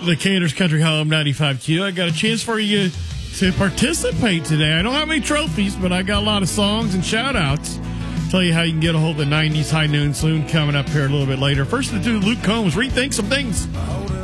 the Caters Country Home 95Q. I got a chance for you to participate today. I don't have any trophies, but I got a lot of songs and shout-outs. Tell you how you can get a hold of the 90s High Noon soon coming up here a little bit later. First to do Luke Combs, Rethink Some Things.